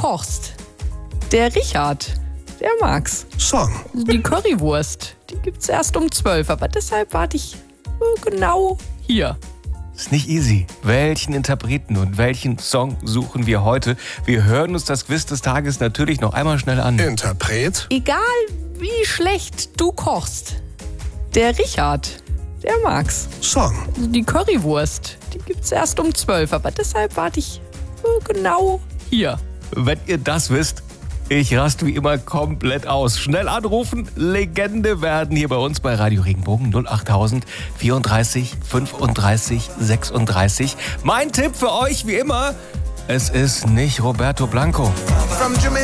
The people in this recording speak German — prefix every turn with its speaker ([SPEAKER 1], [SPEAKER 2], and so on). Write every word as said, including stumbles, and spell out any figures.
[SPEAKER 1] kochst. Der Richard, der mag's.
[SPEAKER 2] Song.
[SPEAKER 1] Die Currywurst, die gibt's erst um zwölf, aber deshalb warte ich äh, genau hier.
[SPEAKER 3] Ist nicht easy. Welchen Interpreten und welchen Song suchen wir heute? Wir hören uns das Quiz des Tages natürlich noch einmal schnell an.
[SPEAKER 2] Interpret.
[SPEAKER 1] Egal wie schlecht du kochst, der Richard, der mag's.
[SPEAKER 2] Song.
[SPEAKER 1] Die Currywurst, die gibt's erst um zwölf, aber deshalb warte ich äh, genau hier.
[SPEAKER 3] Wenn ihr das wisst, ich raste wie immer komplett aus. Schnell anrufen, Legende werden hier bei uns bei Radio Regenbogen null achttausend vierunddreißig fünfunddreißig sechsunddreißig. Mein Tipp für euch wie immer, es ist nicht Roberto Blanco.
[SPEAKER 2] From Jamaica.